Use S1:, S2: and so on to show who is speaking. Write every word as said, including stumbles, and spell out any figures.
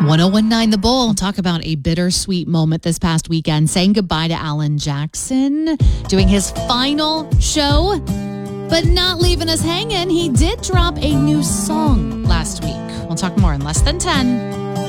S1: one oh one point nine The Bull. We'll talk about a bittersweet moment this past weekend, saying goodbye to Alan Jackson, doing his final show, but not leaving us hanging. He did drop a new song last week. We'll talk more in less than ten.